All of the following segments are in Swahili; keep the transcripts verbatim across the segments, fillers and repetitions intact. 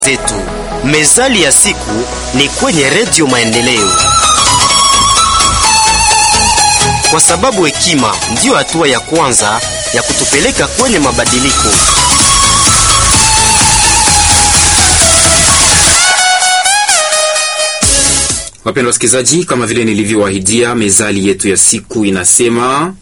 zetu. Mezali ya siku ni kwenye Radio Maendeleo, kwa sababu hekima ndiyo hatua ya kwanza ya kutupeleka kwenye mabadiliko. Wapendwa wasikilizaji, kama vile nilivyowahidia, mezali yetu ya siku inasema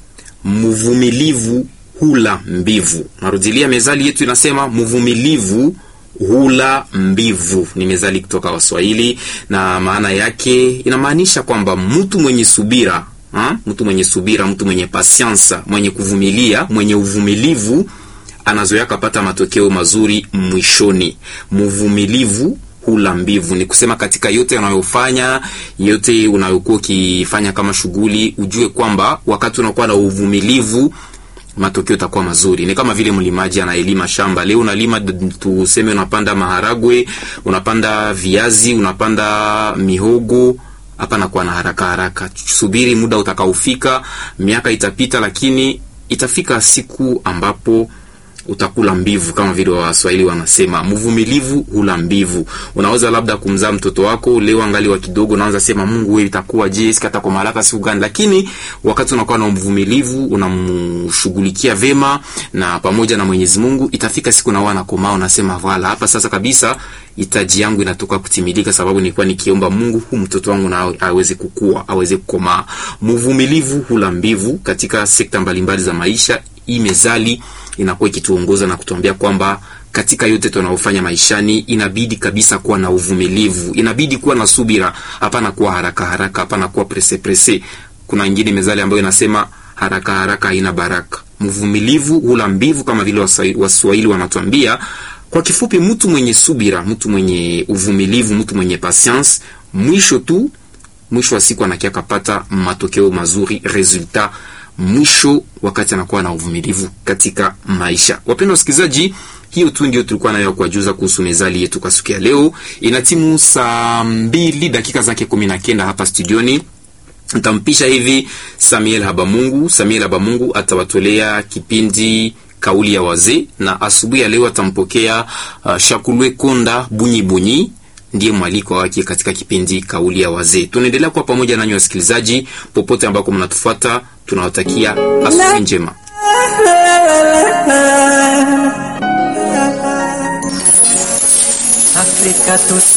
mvumilivu hula mbivu. Narudilia, mezali yetu inasema mvumilivu hula mbivu. Ni mezali kutoka Waswahili na maana yake inamaanisha kwamba mtu mwenye subira, ha? mtu mwenye subira, mtu mwenye patience, mwenye kuvumilia, mwenye uvumilivu anazoea kupata matokeo mazuri mwishoni. Mvumilivu hula mbivu ni kusema katika yote unayofanya, yote unayokuwa ukifanya kama shughuli, ujue kwamba wakati unakuwa na uvumilivu matokeo yatakuwa mazuri. Ni kama vile mlimaji anaelima shamba. Leo unalima, tuseme unapanda maharagwe, unapanda viazi, unapanda mihogo, hapa na kuwa na haraka haraka. Subiri muda utakaofika, miaka itapita, lakini itafika siku ambapo utakula mbivu, kama vile Waswahili wanasema mvumilivu hula mbivu. Unaweza labda kumzaa mtoto wako leo angali wa kidogo, unaanza sema Mungu wewe itakuwa je, sikata kwa malaka siku gani, lakini wakati unakuwa na mvumilivu, unamshughulikia vema na pamoja na Mwenyezi Mungu, itafika siku na wana komaa unasema wala hapa sasa kabisa hitaji yangu inatoka kutimilika, sababu nilikuwa nikiomba Mungu hu mtoto wangu na aweze kukua, aweze kukomaa. Mvumilivu hula mbivu katika sekta mbalimbali za maisha. Hii mezali inakuwa ikituongoza na kutuambia kwamba katika yote tunayofanya maishani inabidi kabisa kuwa na uvumilivu, inabidi kuwa na subira, hapana kuwa haraka haraka, hapana kuwa presse presse. Kuna nyingine mezali ambayo inasema haraka haraka haina baraka. Mvumilivu hula mbivu, kama vile Waswahili wanatuambia. Kwa kifupi, mtu mwenye subira, mtu mwenye uvumilivu, mtu mwenye patience, mwisho tu mwisho wa siku anakia kapata matokeo mazuri, resulta mwisho wakati anakuwa na uvumilivu katika maisha. Wapendwa wasikilizaji, hiyo tu ndio tulikuwa nayo kuwajuza kuhusu mezali yetu kwa siku ya leo. Inatimu saa mbili dakika zake kumi na kenda hapa studioni. Nitampisha hivi Samuel Habamungu. Samuel Habamungu atawatolea kipindi kauli ya wazee, na asubuhi ya leo atampokea uh, Shakulwe Konda Bunyi Bunyi, ndiye mwaliko wake katika kipindi kauli ya wazee. Tunaendelea kwa pamoja nanyi wasikilizaji popote ambako mnatufuata, tunawatakia asubuhi njema. Afrika